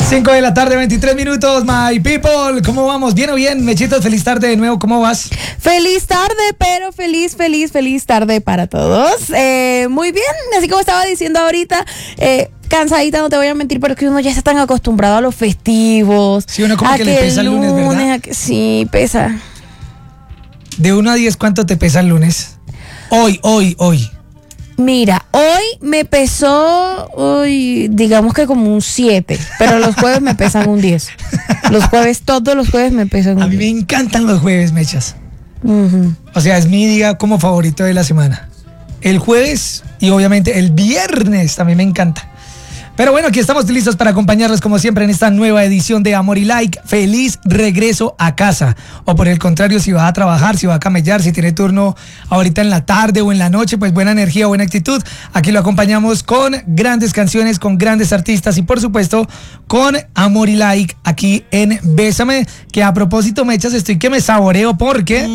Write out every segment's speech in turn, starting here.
5 de la tarde, 23 minutos, my people. ¿Cómo vamos? ¿Bien o bien? Mechitos, feliz tarde de nuevo. ¿Cómo vas? Feliz tarde, pero feliz tarde para todos. Muy bien, así como estaba diciendo ahorita, cansadita, no te voy a mentir, pero es que uno ya está tan acostumbrado a los festivos. Sí, uno como que le pesa el lunes, ¿verdad? Sí, pesa. De 1 a 10, ¿cuánto te pesa el lunes? Hoy. Mira, hoy me pesó, digamos que como un 7, pero los jueves me pesan un 10. Todos los jueves me pesan un 10. A mí me encantan los jueves, mechas. Uh-huh. O sea, es mi día como favorito de la semana. El jueves y obviamente el viernes también me encanta. Pero bueno, aquí estamos listos para acompañarlos como siempre en esta nueva edición de Amor y Like. Feliz regreso a casa. O por el contrario, si va a trabajar, si va a camellar, si tiene turno ahorita en la tarde o en la noche, pues buena energía, buena actitud. Aquí lo acompañamos con grandes canciones, con grandes artistas y por supuesto con Amor y Like aquí en Bésame. Que a propósito, mechas, estoy que me saboreo porque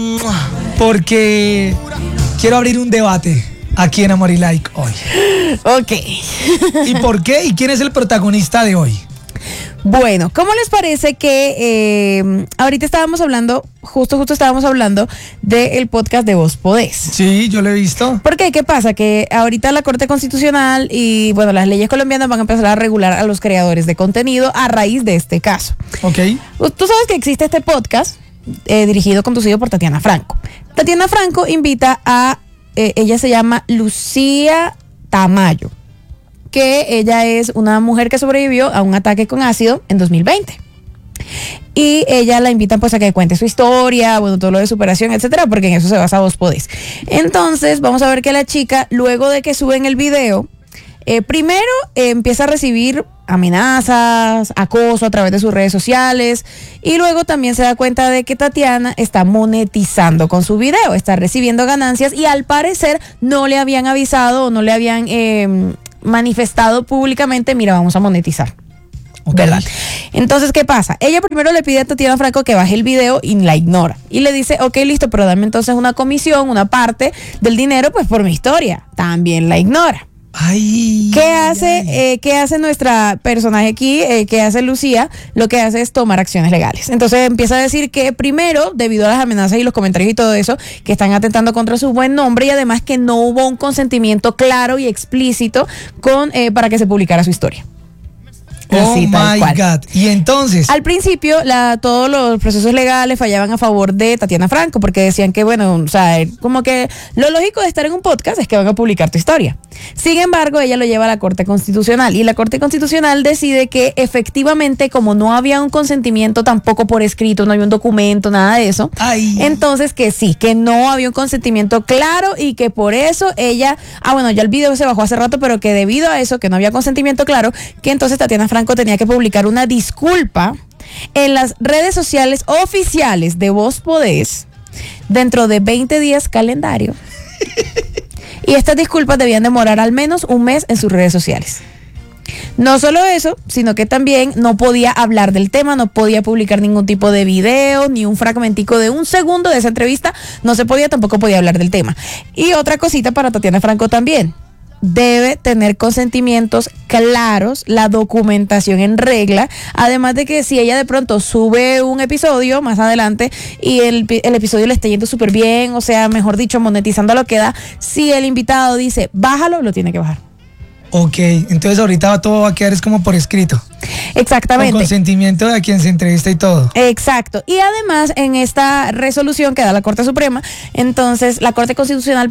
quiero abrir un debate aquí en Amor y Like hoy. Ok. ¿Y por qué? ¿Y quién es el protagonista de hoy? Bueno, ¿cómo les parece que ahorita estábamos hablando, justo estábamos hablando del podcast de Vos Podés? Sí, yo lo he visto. ¿Por qué? ¿Qué pasa? Que ahorita la Corte Constitucional y, bueno, las leyes colombianas van a empezar a regular a los creadores de contenido a raíz de este caso. Ok. Tú sabes que existe este podcast conducido por Tatiana Franco. Tatiana Franco invita a ella se llama Lucía Tamayo, que ella es una mujer que sobrevivió a un ataque con ácido en 2020. Y ella la invitan pues a que cuente su historia, bueno, todo lo de superación, etcétera, porque en eso se basa Vos Podés. Entonces, vamos a ver que la chica, luego de que suben el video, primero empieza a recibir amenazas, acoso a través de sus redes sociales y luego también se da cuenta de que Tatiana está monetizando con su video, está recibiendo ganancias y al parecer no le habían avisado o no le habían manifestado públicamente, mira, vamos a monetizar. Okay. ¿Verdad? Entonces, ¿qué pasa? Ella primero le pide a Tatiana Franco que baje el video y la ignora. Y le dice, ok, listo, pero dame entonces una comisión, una parte del dinero, pues por mi historia. También la ignora. Ay, ¿Qué hace nuestra personaje aquí? ¿Qué hace Lucía? Lo que hace es tomar acciones legales. Entonces empieza a decir que primero, debido a las amenazas y los comentarios y todo eso, que están atentando contra su buen nombre y además que no hubo un consentimiento claro y explícito para que se publicara su historia. Así, oh my God. Y entonces, al principio todos los procesos legales fallaban a favor de Tatiana Franco porque decían que, bueno, o sea, como que lo lógico de estar en un podcast es que van a publicar tu historia. Sin embargo, ella lo lleva a la Corte Constitucional y la Corte Constitucional decide que efectivamente, como no había un consentimiento tampoco por escrito, no había un documento, nada de eso, entonces que sí, que no había un consentimiento claro y que por eso ella, bueno, ya el video se bajó hace rato, pero que debido a eso, que no había consentimiento claro, que entonces Tatiana Franco tenía que publicar una disculpa en las redes sociales oficiales de Vos Podés dentro de 20 días calendario. Y estas disculpas debían demorar al menos un mes en sus redes sociales. No solo eso, sino que también no podía hablar del tema, no podía publicar ningún tipo de video, ni un fragmentico de un segundo de esa entrevista, no se podía, tampoco podía hablar del tema. Y otra cosita para Tatiana Franco también. Debe tener consentimientos claros, la documentación en regla, además de que si ella de pronto sube un episodio más adelante y el episodio le está yendo súper bien, o sea, mejor dicho, monetizando lo que da, si el invitado dice, bájalo, lo tiene que bajar. Ok, entonces ahorita todo va a quedar es como por escrito. Exactamente. Con consentimiento de quien se entrevista y todo. Exacto. Y además, en esta resolución que da la Corte Suprema, entonces la Corte Constitucional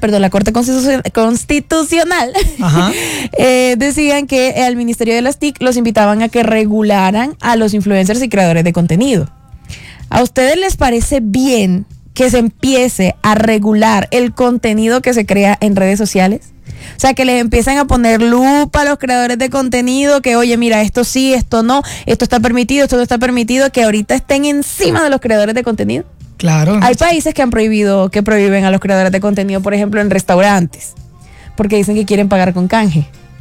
decían que al Ministerio de las TIC los invitaban a que regularan a los influencers y creadores de contenido. ¿A ustedes les parece bien que se empiece a regular el contenido que se crea en redes sociales? O sea, que les empiezan a poner lupa a los creadores de contenido, que oye, mira, esto sí, esto no, esto está permitido, esto no está permitido, que ahorita estén encima de los creadores de contenido. Claro. Hay países que prohíben a los creadores de contenido, por ejemplo, en restaurantes, porque dicen que quieren pagar con canje.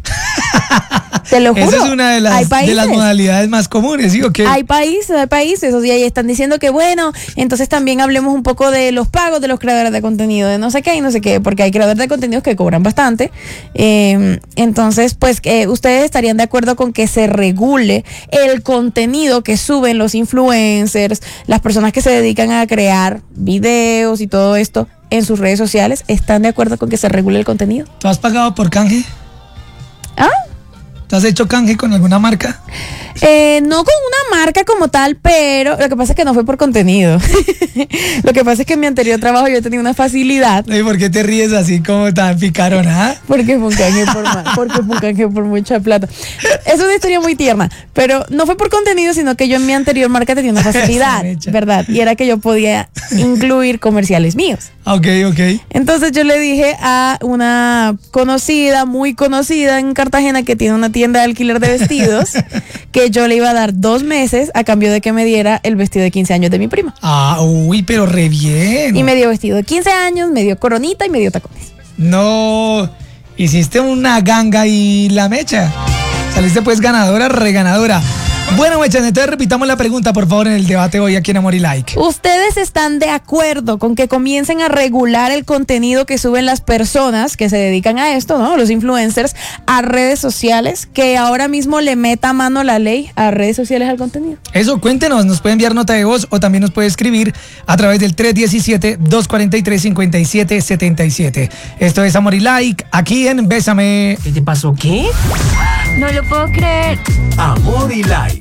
Te lo juro. Esa es una de las modalidades más comunes, ¿sí o qué? Hay países, o sea, y están diciendo que bueno, entonces también hablemos un poco de los pagos de los creadores de contenido, de no sé qué y no sé qué, porque hay creadores de contenidos que cobran bastante. Entonces, pues, ustedes estarían de acuerdo con que se regule el contenido que suben los influencers, las personas que se dedican a crear videos y todo esto en sus redes sociales. ¿Están de acuerdo con que se regule el contenido? ¿Tú has pagado por canje? ¿Ah? ¿Tú has hecho canje con alguna marca? No con una marca como tal, pero lo que pasa es que no fue por contenido. Lo que pasa es que en mi anterior trabajo yo tenía una facilidad. ¿Y por qué te ríes así como tan picarona? Porque fue un canje por mucha plata. Es una historia muy tierna, pero no fue por contenido, sino que yo en mi anterior marca tenía una facilidad, ¿verdad? Y era que yo podía incluir comerciales míos. Ok. Entonces yo le dije a una conocida, muy conocida en Cartagena, que tiene una tienda de alquiler de vestidos, que yo le iba a dar 2 meses a cambio de que me diera el vestido de 15 años de mi prima. Pero re bien. Y me dio vestido de 15 años, me dio coronita y me dio tacones. No, hiciste una ganga y la mecha. Saliste pues ganadora, reganadora. Bueno, mechas, entonces repitamos la pregunta, por favor, en el debate hoy aquí en Amor y Like. ¿Ustedes están de acuerdo con que comiencen a regular el contenido que suben las personas que se dedican a esto, ¿no? Los influencers, a redes sociales, que ahora mismo le meta mano la ley a redes sociales al contenido? Eso, cuéntenos, nos puede enviar nota de voz o también nos puede escribir a través del 317-243-5777. Esto es Amor y Like, aquí en Bésame. ¿Qué te pasó? ¿Qué? No lo puedo creer. Amor y Like.